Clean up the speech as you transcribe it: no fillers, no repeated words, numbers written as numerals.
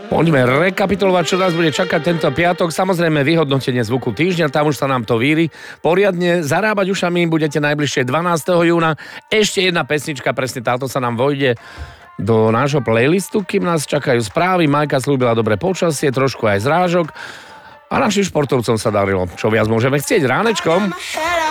Poďme rekapitulovať, čo nás bude čakať tento piatok. Samozrejme vyhodnotenie zvuku týždňa, tam už sa nám to víri. Poriadne zarábať ušami budete najbližšie 12. júna. Ešte jedna pesnička, presne táto sa nám vojde do nášho playlistu, kým nás čakajú správy. Majka slúbila dobré počasie, trošku aj zrážok. A našim športovcom sa darilo. Čo viac môžeme chcieť ránečkom?